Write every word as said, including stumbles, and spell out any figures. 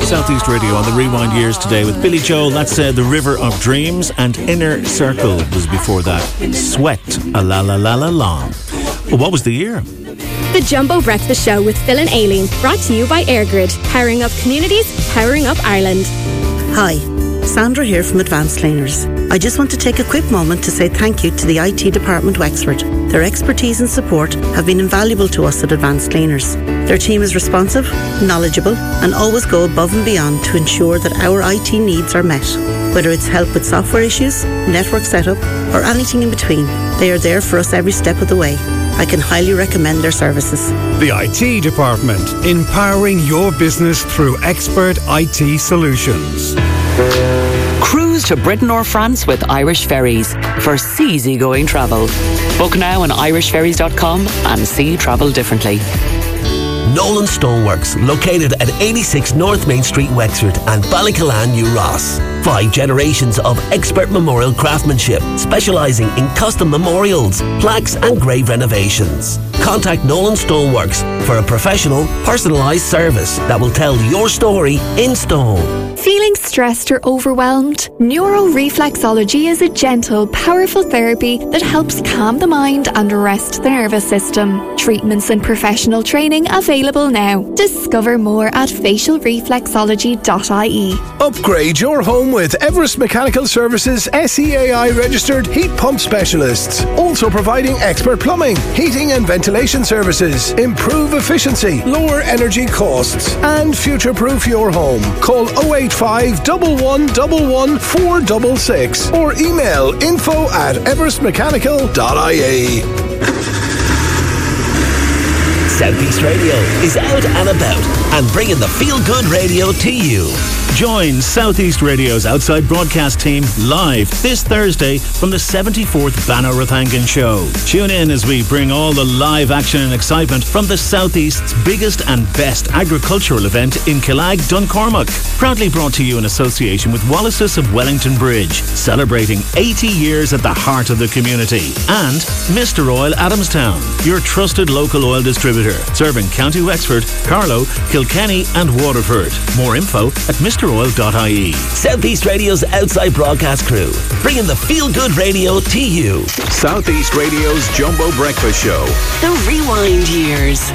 Southeast Radio on the Rewind Years today with Billy Joel. That's uh, The River of Dreams, and Inner Circle was before that. Sweat, a la la la la long. Well, what was the year? The Jumbo Breakfast Show with Phil and Aileen, brought to you by AirGrid, powering up communities, powering up Ireland. Hi, Sandra here from Advanced Cleaners. I just want to take a quick moment to say thank you to the I T department Wexford. Their expertise and support have been invaluable to us at Advanced Cleaners. Their team is responsive, knowledgeable, and always go above and beyond to ensure that our I T needs are met. Whether it's help with software issues, network setup, or anything in between, they are there for us every step of the way. I can highly recommend their services. The I T department, empowering your business through expert I T solutions. Cruise to Britain or France with Irish Ferries for seasygoing travel. Book now on irish ferries dot com and see travel differently. Nolan Stoneworks, located at eighty-six North Main Street, Wexford, and Ballycalan, New Ross. Five generations of expert memorial craftsmanship, specialising in custom memorials, plaques and grave renovations. Contact Nolan Stoneworks for a professional, personalised service that will tell your story in stone. Feeling stressed or overwhelmed? Neuroreflexology is a gentle, powerful therapy that helps calm the mind and rest the nervous system. Treatments and professional training available now. Discover more at facial reflexology dot I E. Upgrade your home with Everest Mechanical Services S E A I registered heat pump specialists. Also providing expert plumbing, heating and ventilation services. Improve efficiency, lower energy costs, and future-proof your home. Call oh eight five, one one one one, four six six or email info at everest mechanical dot I E. Southeast Radio is out and about and bringing the feel-good radio to you. Join Southeast Radio's outside broadcast team live this Thursday from the seventy-fourth Banner Rathangan Show. Tune in as we bring all the live action and excitement from the Southeast's biggest and best agricultural event in Killag, Duncormac. Proudly brought to you in association with Wallace's of Wellington Bridge, celebrating eighty years at the heart of the community. And Mister Oil Adamstown, your trusted local oil distributor, serving County Wexford, Carlow, Kilkenny and Waterford. More info at mister oil dot I E. Southeast Radio's outside broadcast crew, bringing the feel-good radio to you. Southeast Radio's Jumbo Breakfast Show. The Rewind Years.